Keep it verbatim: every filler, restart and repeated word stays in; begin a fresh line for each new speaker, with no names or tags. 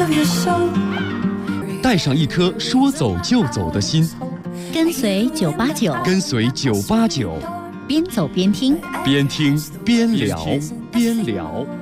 带上一颗说走就走的心，
跟随九八九，
跟随九八九，
边走边听，
边听边聊边聊。